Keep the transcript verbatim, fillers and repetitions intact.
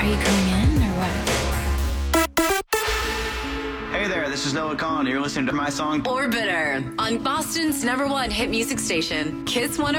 you coming in or what? Hey there, this is Noah Kahan. You're listening to my song Orbiter on Boston's number one hit music station, Kiss one oh